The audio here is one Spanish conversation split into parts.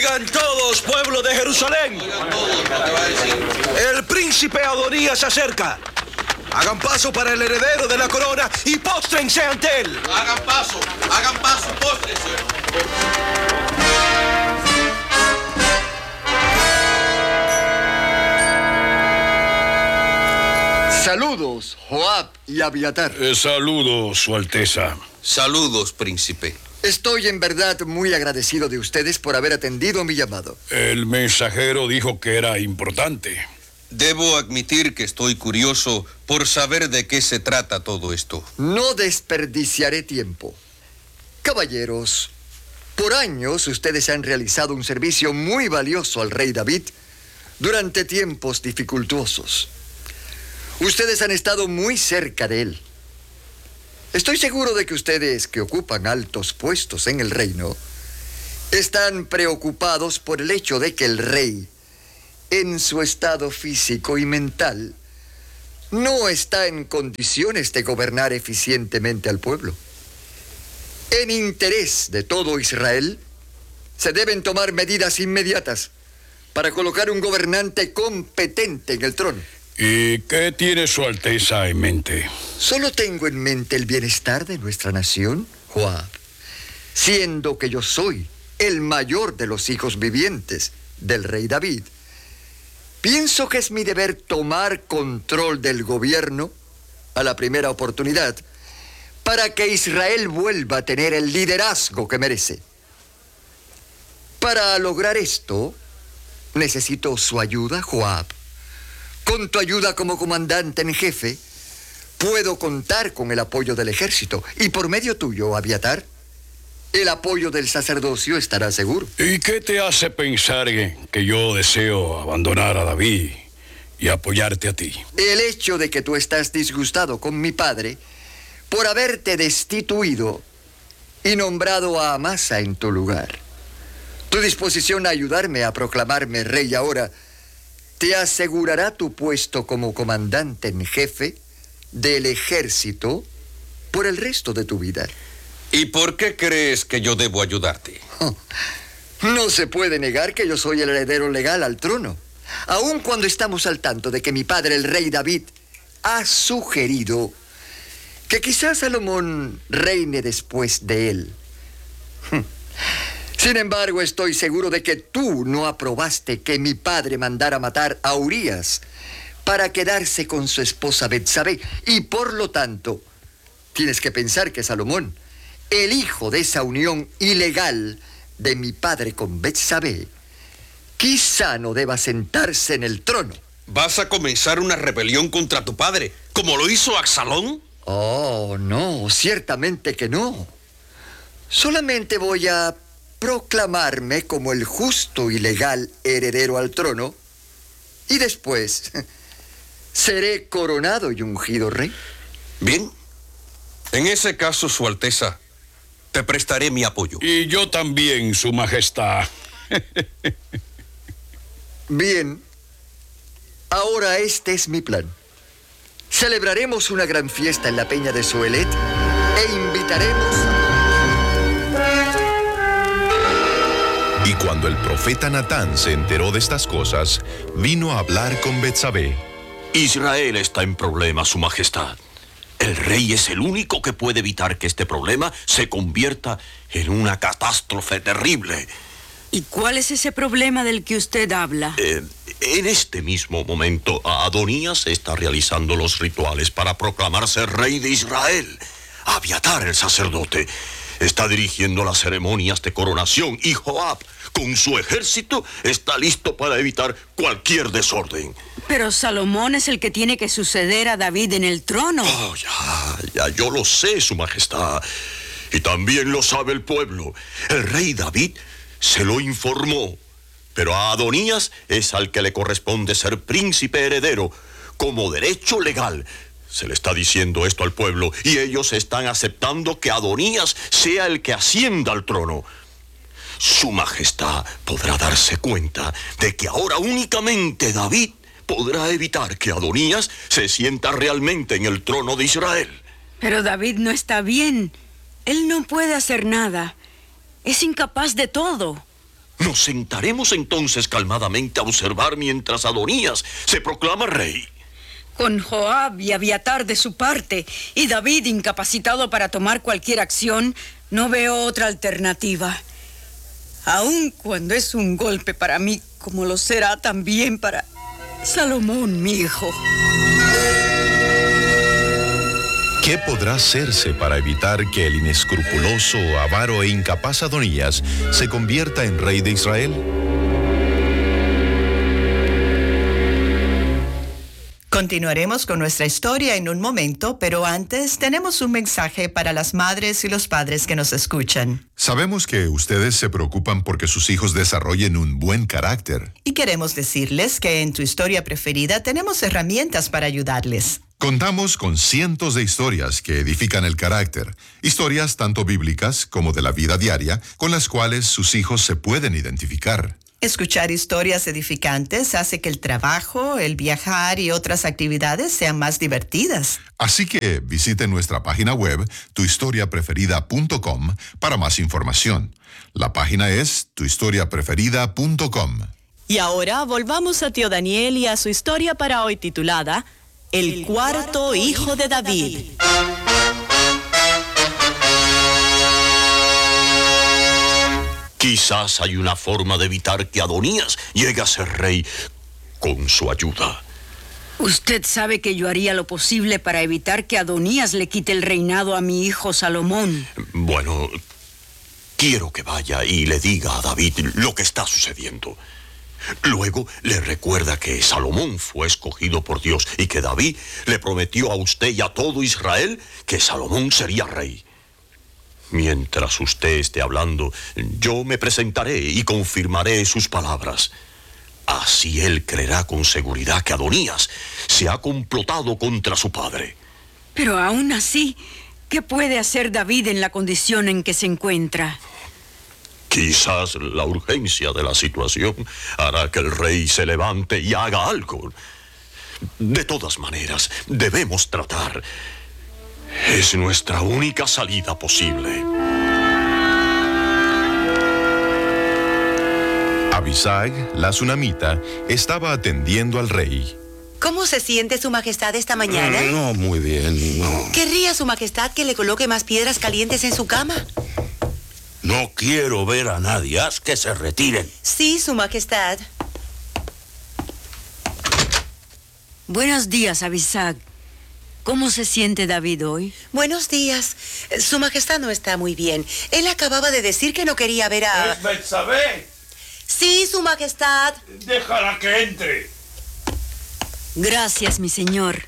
Oigan todos, pueblo de Jerusalén. El príncipe Adonías se acerca. Hagan paso para el heredero de la corona y póstrense ante él. Hagan paso, póstrense. Saludos, Joab y Abiatar. Saludos, Su Alteza. Saludos, príncipe. Estoy en verdad muy agradecido de ustedes por haber atendido mi llamado. El mensajero dijo que era importante. Debo admitir que estoy curioso por saber de qué se trata todo esto. No desperdiciaré tiempo. Caballeros, por años ustedes han realizado un servicio muy valioso al rey David durante tiempos dificultuosos. Ustedes han estado muy cerca de él. Estoy seguro de que ustedes, que ocupan altos puestos en el reino, están preocupados por el hecho de que el rey, en su estado físico y mental, no está en condiciones de gobernar eficientemente al pueblo. En interés de todo Israel, se deben tomar medidas inmediatas para colocar un gobernante competente en el trono. ¿Y qué tiene Su Alteza en mente? Solo tengo en mente el bienestar de nuestra nación, Joab, siendo que yo soy el mayor de los hijos vivientes del rey David. Pienso que es mi deber tomar control del gobierno a la primera oportunidad para que Israel vuelva a tener el liderazgo que merece. Para lograr esto, necesito su ayuda, Joab. Con tu ayuda como comandante en jefe, puedo contar con el apoyo del ejército. Y por medio tuyo, Abiatar, el apoyo del sacerdocio estará seguro. ¿Y qué te hace pensar que yo deseo abandonar a David y apoyarte a ti? El hecho de que tú estás disgustado con mi padre por haberte destituido y nombrado a Amasa en tu lugar. Tu disposición a ayudarme a proclamarme rey ahora te asegurará tu puesto como comandante en jefe del ejército por el resto de tu vida. ¿Y por qué crees que yo debo ayudarte? No se puede negar que yo soy el heredero legal al trono, aun cuando estamos al tanto de que mi padre, el rey David, ha sugerido que quizás Salomón reine después de él. Sin embargo, estoy seguro de que tú no aprobaste que mi padre mandara matar a Urías para quedarse con su esposa Betsabé, y por lo tanto, tienes que pensar que Salomón, el hijo de esa unión ilegal de mi padre con Betsabé, quizá no deba sentarse en el trono. ¿Vas a comenzar una rebelión contra tu padre, como lo hizo Absalón? Oh, no, ciertamente que no. Solamente voy a proclamarme como el justo y legal heredero al trono, y después seré coronado y ungido rey. Bien, en ese caso, Su Alteza, te prestaré mi apoyo. Y yo también, Su Majestad. Bien, ahora este es mi plan. Celebraremos una gran fiesta en la peña de Zohelet e invitaremos Y cuando el profeta Natán se enteró de estas cosas, vino a hablar con Betsabé. Israel está en problemas, Su Majestad. El rey es el único que puede evitar que este problema se convierta en una catástrofe terrible. ¿Y cuál es ese problema del que usted habla? En este mismo momento, Adonías está realizando los rituales para proclamarse rey de Israel. Abiatar, el sacerdote, está dirigiendo las ceremonias de coronación, y Joab, con su ejército, está listo para evitar cualquier desorden. Pero Salomón es el que tiene que suceder a David en el trono. Oh, ya, yo lo sé, Su Majestad. Y también lo sabe el pueblo. El rey David se lo informó. Pero a Adonías es al que le corresponde ser príncipe heredero, como derecho legal. Se le está diciendo esto al pueblo, y ellos están aceptando que Adonías sea el que ascienda al trono. Su Majestad podrá darse cuenta de que ahora únicamente David podrá evitar que Adonías se sienta realmente en el trono de Israel. Pero David no está bien. Él no puede hacer nada. Es incapaz de todo. Nos sentaremos entonces calmadamente a observar mientras Adonías se proclama rey. Con Joab y Abiatar de su parte y David incapacitado para tomar cualquier acción, no veo otra alternativa. Aun cuando es un golpe para mí, como lo será también para Salomón, mi hijo. ¿Qué podrá hacerse para evitar que el inescrupuloso, avaro e incapaz Adonías se convierta en rey de Israel? Continuaremos con nuestra historia en un momento, pero antes tenemos un mensaje para las madres y los padres que nos escuchan. Sabemos que ustedes se preocupan porque sus hijos desarrollen un buen carácter. Y queremos decirles que en Tu Historia Preferida tenemos herramientas para ayudarles. Contamos con cientos de historias que edifican el carácter, historias tanto bíblicas como de la vida diaria, con las cuales sus hijos se pueden identificar. Escuchar historias edificantes hace que el trabajo, el viajar y otras actividades sean más divertidas. Así que visite nuestra página web, tuhistoriapreferida.com, para más información. La página es tuhistoriapreferida.com. Y ahora volvamos a tío Daniel y a su historia para hoy titulada El cuarto hijo de David. Quizás hay una forma de evitar que Adonías llegue a ser rey con su ayuda. Usted sabe que yo haría lo posible para evitar que Adonías le quite el reinado a mi hijo Salomón. Bueno, quiero que vaya y le diga a David lo que está sucediendo. Luego le recuerda que Salomón fue escogido por Dios y que David le prometió a usted y a todo Israel que Salomón sería rey. Mientras usted esté hablando, yo me presentaré y confirmaré sus palabras. Así él creerá con seguridad que Adonías se ha complotado contra su padre. Pero aún así, ¿qué puede hacer David en la condición en que se encuentra? Quizás la urgencia de la situación hará que el rey se levante y haga algo. De todas maneras, debemos tratar. Es nuestra única salida posible. Abisag, la tsunamita, estaba atendiendo al rey. ¿Cómo se siente su majestad esta mañana? No, muy bien, no. ¿Querría su majestad que le coloque más piedras calientes en su cama? No quiero ver a nadie. Haz que se retiren. Sí, su majestad. Buenos días, Abisag. ¿Cómo se siente David hoy? Buenos días. Su majestad no está muy bien. Él acababa de decir que no quería ver a... ¿Es Betsabé? Sí, su majestad. Déjala que entre. Gracias, mi señor.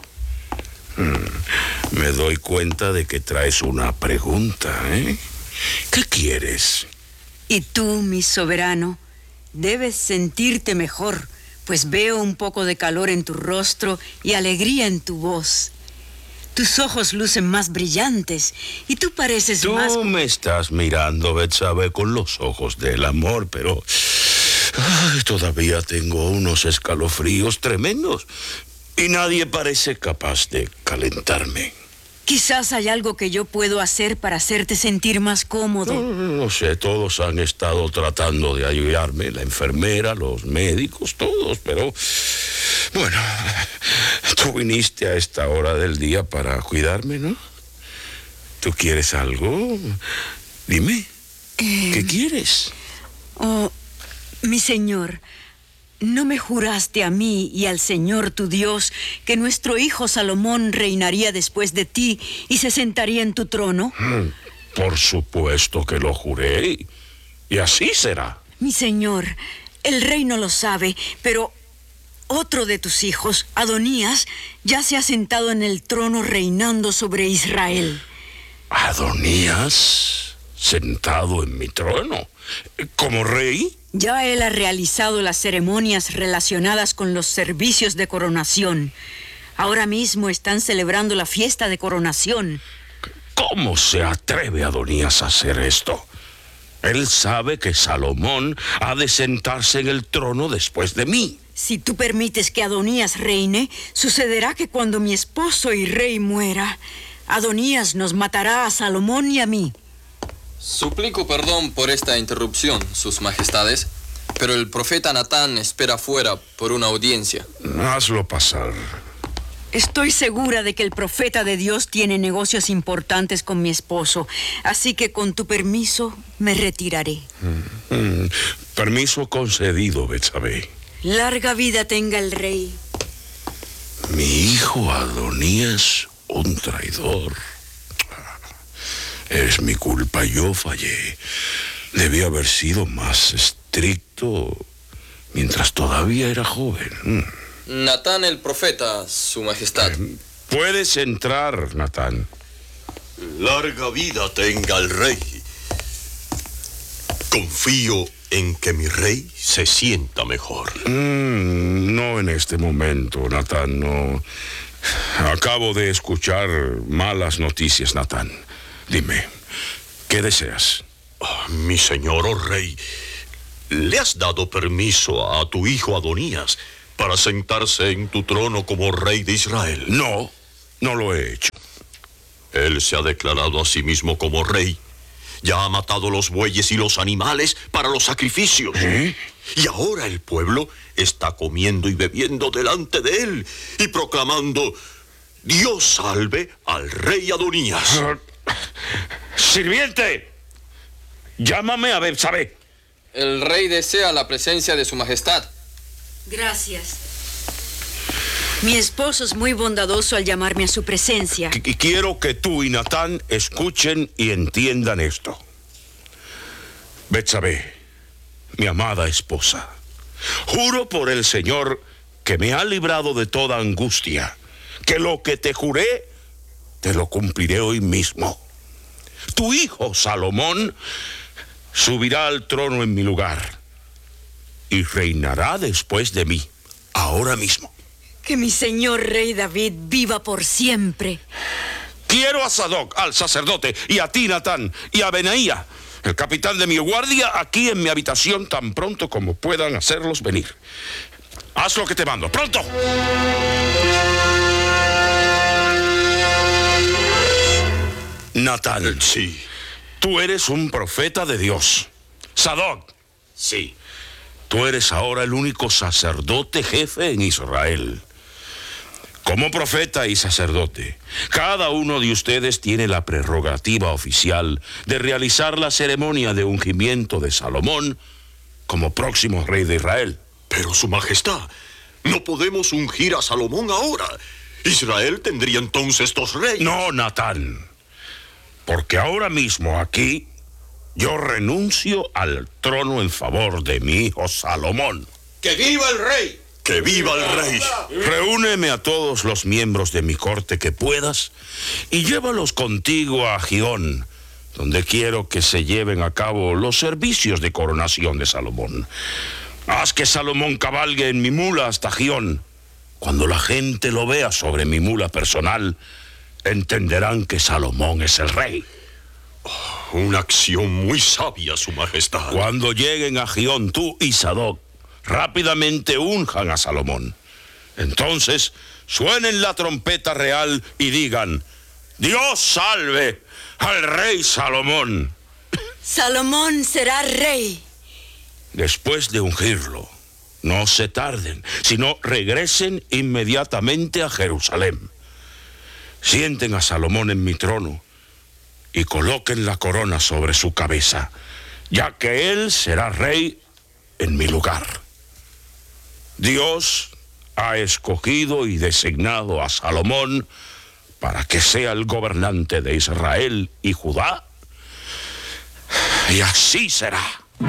Me doy cuenta de que traes una pregunta, ¿eh? ¿Qué quieres? Y tú, mi soberano, debes sentirte mejor, pues veo un poco de calor en tu rostro y alegría en tu voz. Tus ojos lucen más brillantes y tú pareces más... Tú me estás mirando, Betsabé, con los ojos del amor, pero todavía tengo unos escalofríos tremendos y nadie parece capaz de calentarme. Quizás hay algo que yo puedo hacer para hacerte sentir más cómodo. No sé, todos han estado tratando de ayudarme, la enfermera, los médicos, todos, pero... Bueno, tú viniste a esta hora del día para cuidarme, ¿no? ¿Tú quieres algo? Dime, ¿qué quieres? Oh, mi señor, ¿no me juraste a mí y al Señor tu Dios que nuestro hijo Salomón reinaría después de ti y se sentaría en tu trono? Por supuesto que lo juré, y así será. Mi señor, el rey no lo sabe, pero otro de tus hijos, Adonías, ya se ha sentado en el trono reinando sobre Israel. ¿Adonías sentado en mi trono? ¿Como rey? Ya él ha realizado las ceremonias relacionadas con los servicios de coronación. Ahora mismo están celebrando la fiesta de coronación. ¿Cómo se atreve Adonías a hacer esto? Él sabe que Salomón ha de sentarse en el trono después de mí. Si tú permites que Adonías reine, sucederá que cuando mi esposo y rey muera, Adonías nos matará a Salomón y a mí. Suplico perdón por esta interrupción, sus majestades, pero el profeta Natán espera fuera por una audiencia. Hazlo pasar. Estoy segura de que el profeta de Dios tiene negocios importantes con mi esposo, así que con tu permiso me retiraré. Permiso concedido, Betsabé. Larga vida tenga el rey. Mi hijo Adonías, un traidor. Es mi culpa, yo fallé. Debí haber sido más estricto mientras todavía era joven. Natán el profeta, su majestad. Puedes entrar, Natán. Larga vida tenga el rey. Confío en que mi rey se sienta mejor. No en este momento, Natán, no. Acabo de escuchar malas noticias, Natán. Dime, ¿qué deseas? Mi señor, oh rey, ¿le has dado permiso a tu hijo Adonías para sentarse en tu trono como rey de Israel? No, no lo he hecho. Él se ha declarado a sí mismo como rey. Ya ha matado los bueyes y los animales para los sacrificios. Y ahora el pueblo está comiendo y bebiendo delante de él y proclamando: Dios salve al rey Adonías. ¡Sirviente! Llámame a Betsabé. El rey desea la presencia de su majestad. Gracias. Mi esposo es muy bondadoso al llamarme a su presencia. Y quiero que tú y Natán escuchen y entiendan esto. Betsabé, mi amada esposa, juro por el Señor que me ha librado de toda angustia, que lo que te juré, te lo cumpliré hoy mismo. Tu hijo Salomón subirá al trono en mi lugar y reinará después de mí, ahora mismo. Que mi señor rey David viva por siempre. Quiero a Sadoc, al sacerdote, y a ti, Natán, y a Benaía, el capitán de mi guardia, aquí en mi habitación tan pronto como puedan hacerlos venir. Haz lo que te mando. ¡Pronto! Natán. Sí. Tú eres un profeta de Dios. Sadoc. Sí. Tú eres ahora el único sacerdote jefe en Israel. Como profeta y sacerdote, cada uno de ustedes tiene la prerrogativa oficial de realizar la ceremonia de ungimiento de Salomón como próximo rey de Israel. Pero, su majestad, no podemos ungir a Salomón ahora. Israel tendría entonces dos reyes. No, Natán, porque ahora mismo aquí yo renuncio al trono en favor de mi hijo Salomón. ¡Que viva el rey! ¡Que viva el rey! Reúneme a todos los miembros de mi corte que puedas y llévalos contigo a Gión, donde quiero que se lleven a cabo los servicios de coronación de Salomón. Haz que Salomón cabalgue en mi mula hasta Gión. Cuando la gente lo vea sobre mi mula personal, entenderán que Salomón es el rey. Una acción muy sabia, su majestad. Cuando lleguen a Gión, tú y Sadoc rápidamente unjan a Salomón. Entonces suenen la trompeta real y digan: Dios salve al rey Salomón. Salomón será rey. Después de ungirlo, no se tarden, sino regresen inmediatamente a Jerusalén. Sienten a Salomón en mi trono y coloquen la corona sobre su cabeza, ya que él será rey en mi lugar. Dios ha escogido y designado a Salomón para que sea el gobernante de Israel y Judá, y así será.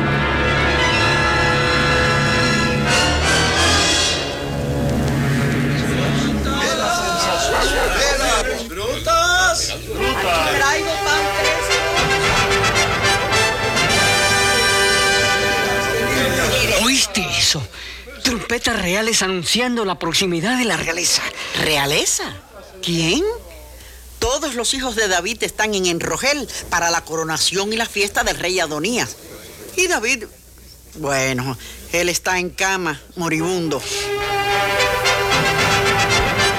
¡Frutas! Traigo pan fresco. ¿Oíste eso? Trompetas reales anunciando la proximidad de la realeza. ¿Realeza? ¿Quién? Todos los hijos de David están en Enrogel para la coronación y la fiesta del rey Adonías. Y David, bueno, él está en cama, moribundo.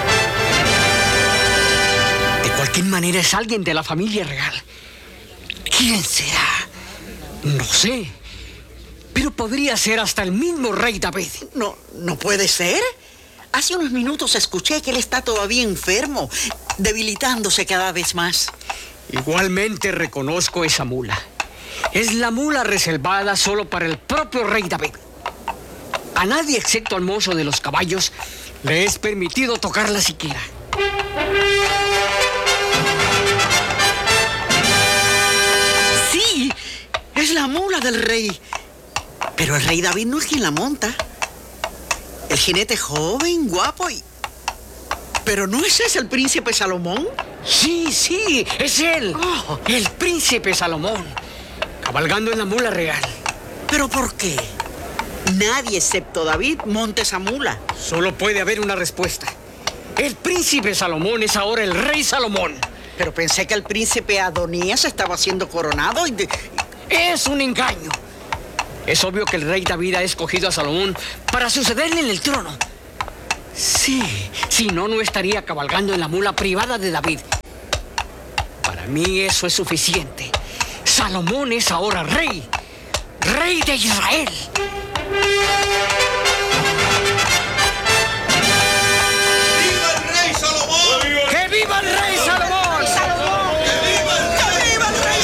De cualquier manera es alguien de la familia real. ¿Quién será? No sé. Pero podría ser hasta el mismo rey David. No puede ser. Hace unos minutos escuché que él está todavía enfermo, debilitándose cada vez más. Igualmente reconozco esa mula. Es la mula reservada solo para el propio rey David. A nadie excepto al mozo de los caballos le es permitido tocarla siquiera. Sí, es la mula del rey. Pero el rey David no es quien la monta. El jinete joven, guapo y... ¿Pero no es ese el príncipe Salomón? Sí, es él. Oh. El príncipe Salomón, cabalgando en la mula real. ¿Pero por qué? Nadie excepto David monta esa mula. Solo puede haber una respuesta. El príncipe Salomón es ahora el rey Salomón. Pero pensé que el príncipe Adonías estaba siendo coronado y... Es un engaño. Es obvio que el rey David ha escogido a Salomón para sucederle en el trono. Sí, si no, no estaría cabalgando en la mula privada de David. Para mí eso es suficiente. Salomón es ahora rey. Rey de Israel. ¡Viva el rey Salomón! ¡Que viva el rey Salomón! ¡Salomón! ¡Que viva el rey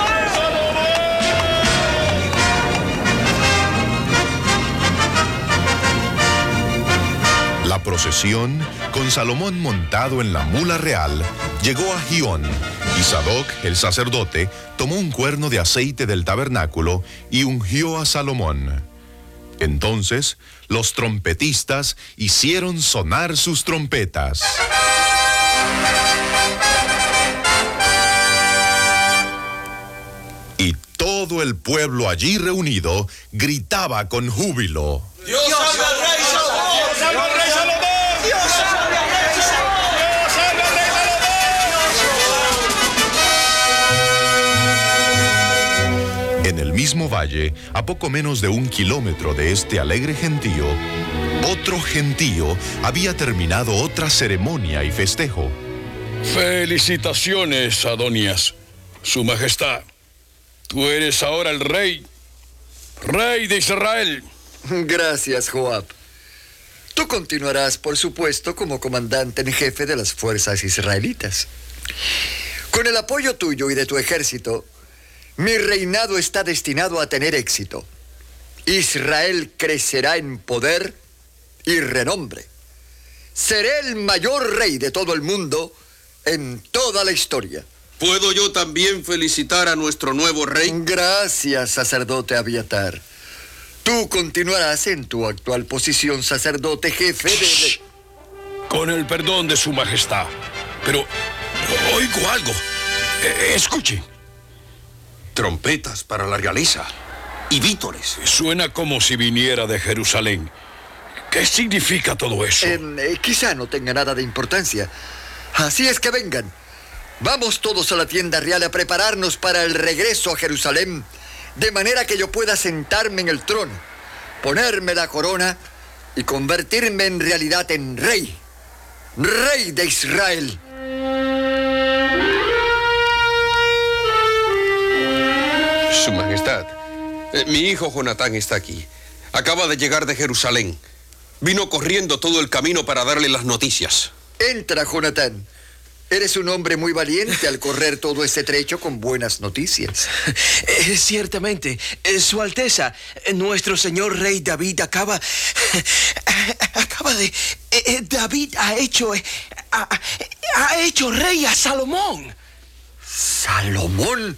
Salomón! La procesión, con Salomón montado en la mula real, llegó a Gión, y Sadoc, el sacerdote, tomó un cuerno de aceite del tabernáculo y ungió a Salomón. Entonces, los trompetistas hicieron sonar sus trompetas. Y todo el pueblo allí reunido gritaba con júbilo: ¡Dios salve al rey Salomón! ¡Dios salve al rey Salomón! ¡Dios salve al rey Salomón! ¡Dios salve al rey Salomón! En el mismo valle, a poco menos de 1 kilómetro de este alegre gentío, otro gentío había terminado otra ceremonia y festejo. Felicitaciones, Adonías. Su Majestad, tú eres ahora el rey de Israel. Gracias, Joab. Tú continuarás, por supuesto, como comandante en jefe de las fuerzas israelitas. Con el apoyo tuyo y de tu ejército, mi reinado está destinado a tener éxito. Israel crecerá en poder y renombre. Seré el mayor rey de todo el mundo en toda la historia. ¿Puedo yo también felicitar a nuestro nuevo rey? Gracias, sacerdote Abiatar. Tú continuarás en tu actual posición, sacerdote jefe de... Con el perdón de Su Majestad. Pero oigo algo. Escuchen. Trompetas para la realeza y vítores. Suena como si viniera de Jerusalén. ¿Qué significa todo eso? Quizá no tenga nada de importancia. Así es que vengan. Vamos todos a la tienda real a prepararnos para el regreso a Jerusalén, de manera que yo pueda sentarme en el trono, ponerme la corona y convertirme en realidad en rey de Israel. Su Majestad, mi hijo Jonatán está aquí. Acaba de llegar de Jerusalén. Vino corriendo todo el camino para darle las noticias. Entra, Jonatán. Eres un hombre muy valiente al correr todo este trecho con buenas noticias. Ciertamente, Su Alteza, nuestro señor rey David acaba de... David ha hecho rey a Salomón. ¿Salomón?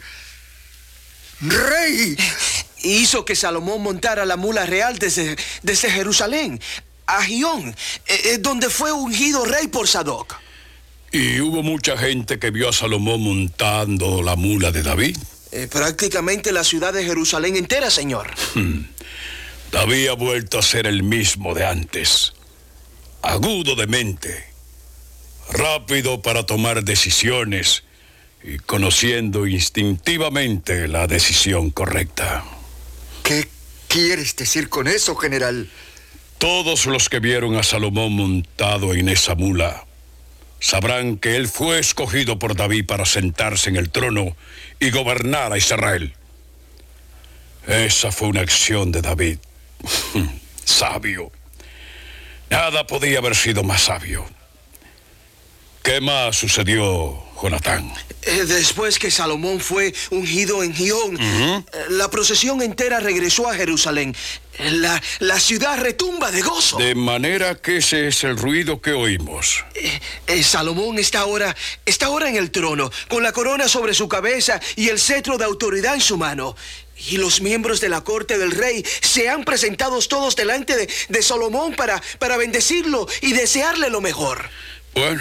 ¡Rey! Hizo que Salomón montara la mula real desde Jerusalén a Gión, donde fue ungido rey por Sadoc. ¿Y hubo mucha gente que vio a Salomón montando la mula de David? Prácticamente la ciudad de Jerusalén entera, señor. David ha vuelto a ser el mismo de antes. Agudo de mente, rápido para tomar decisiones y conociendo instintivamente la decisión correcta. ¿Qué quieres decir con eso, general? Todos los que vieron a Salomón montado en esa mula sabrán que él fue escogido por David para sentarse en el trono y gobernar a Israel. Esa fue una acción de David. Sabio. Nada podía haber sido más sabio. ¿Qué más sucedió, Jonatán? Después que Salomón fue ungido en Gihón, la procesión entera regresó a Jerusalén. La ciudad retumba de gozo. De manera que ese es el ruido que oímos. Salomón está ahora en el trono, con la corona sobre su cabeza y el cetro de autoridad en su mano. Y los miembros de la corte del rey se han presentado todos delante de Salomón para bendecirlo y desearle lo mejor. Bueno,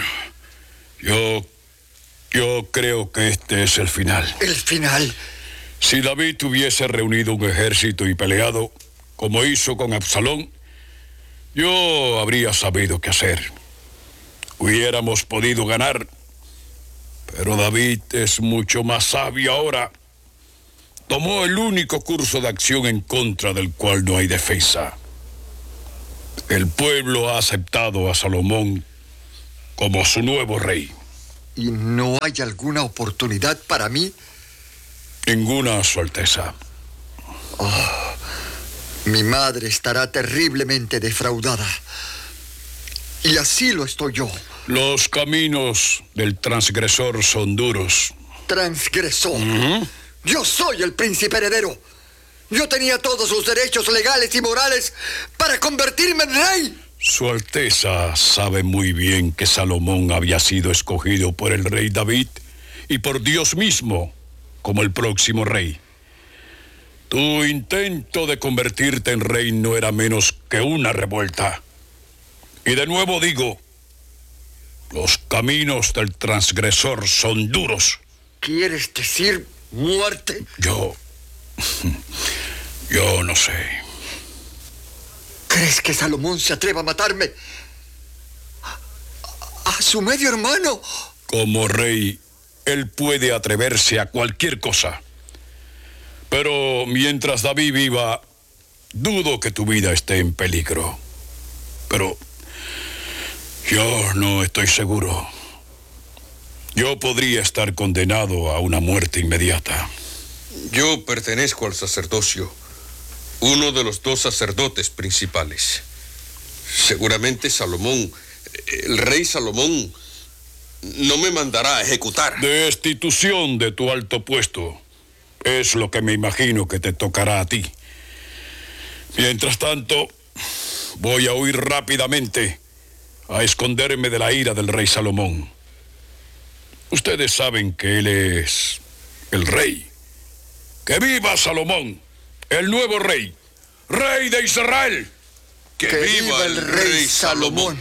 yo creo que este es el final. ¿El final? Si David hubiese reunido un ejército y peleado, como hizo con Absalón, yo habría sabido qué hacer. Hubiéramos podido ganar, pero David es mucho más sabio ahora. Tomó el único curso de acción en contra del cual no hay defensa. El pueblo ha aceptado a Salomón como su nuevo rey. ¿Y no hay alguna oportunidad para mí? Ninguna, Su Alteza. Oh, mi madre estará terriblemente defraudada. Y así lo estoy yo. Los caminos del transgresor son duros. ¿Transgresor? Yo soy el príncipe heredero. Yo tenía todos los derechos legales y morales para convertirme en rey. Su Alteza sabe muy bien que Salomón había sido escogido por el rey David y por Dios mismo como el próximo rey. Tu intento de convertirte en rey no era menos que una revuelta. Y de nuevo digo, los caminos del transgresor son duros. ¿Quieres decir muerte? Yo no sé. ¿Crees que Salomón se atreva a matarme? ¿A su medio hermano? Como rey, él puede atreverse a cualquier cosa. Pero mientras David viva, dudo que tu vida esté en peligro. Pero yo no estoy seguro. Yo podría estar condenado a una muerte inmediata. Yo pertenezco al sacerdocio, uno de los 2 sacerdotes principales. Seguramente Salomón, el rey Salomón, no me mandará a ejecutar. Destitución de tu alto puesto es lo que me imagino que te tocará a ti. Mientras tanto, voy a huir rápidamente a esconderme de la ira del rey Salomón. Ustedes saben que él es el rey. ¡Que viva Salomón, el nuevo rey, rey de Israel! ¡Que viva el rey Salomón!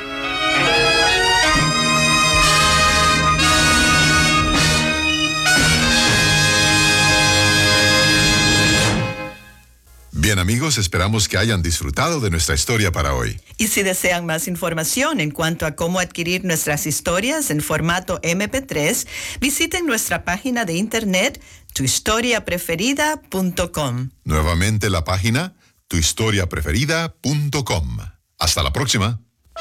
Bien, amigos, esperamos que hayan disfrutado de nuestra historia para hoy. Y si desean más información en cuanto a cómo adquirir nuestras historias en formato MP3, visiten nuestra página de internet tuhistoriapreferida.com. Nuevamente la página tuhistoriapreferida.com. Hasta la próxima.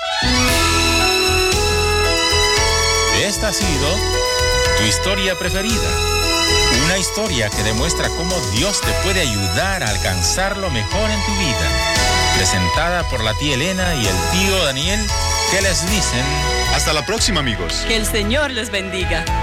Esta ha sido Tu Historia Preferida. Una historia que demuestra cómo Dios te puede ayudar a alcanzar lo mejor en tu vida. Presentada por la tía Elena y el tío Daniel, que les dicen... Hasta la próxima, amigos. Que el Señor les bendiga.